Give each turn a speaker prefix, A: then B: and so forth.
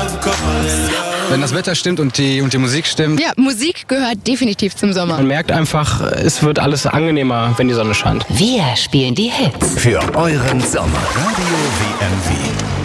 A: Wenn das Wetter stimmt und die Musik stimmt.
B: Ja, Musik gehört definitiv zum Sommer.
C: Man merkt einfach, es wird alles angenehmer, wenn die Sonne scheint.
D: Wir spielen die Hits.
E: Für euren Sommer. Radio WMW.